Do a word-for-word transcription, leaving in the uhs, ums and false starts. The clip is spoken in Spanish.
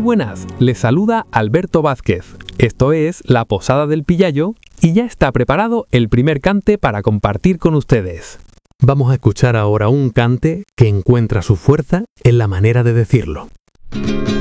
buenas, les saluda Alberto Vázquez. Esto es La Posada del Pillayo y ya está preparado el primer cante para compartir con ustedes. Vamos a escuchar ahora un cante que encuentra su fuerza en la manera de decirlo.